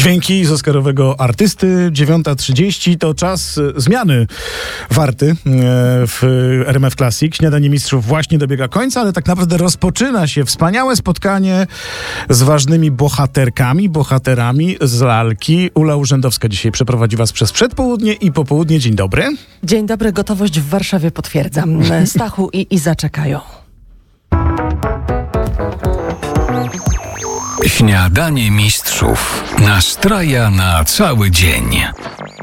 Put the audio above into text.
Dźwięki z oscarowego artysty. 9:30 to czas zmiany warty w RMF Classic. Śniadanie Mistrzów właśnie dobiega końca, ale tak naprawdę rozpoczyna się wspaniałe spotkanie z ważnymi bohaterami z lalki. Ula Urzędowska dzisiaj przeprowadzi was przez przedpołudnie i popołudnie. Dzień dobry. Dzień dobry, gotowość w Warszawie potwierdzam. Stachu i Iza czekają. Śniadanie Mistrzów nastraja na cały dzień.